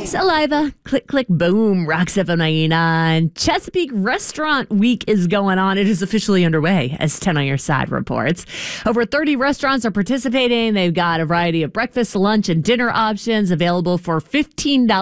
Saliva, click, click, boom, Rock 799. Chesapeake Restaurant Week is going on. It is officially underway, as 10 on Your Side reports. Over 30 restaurants are participating. They've got a variety of breakfast, lunch, and dinner options available for $15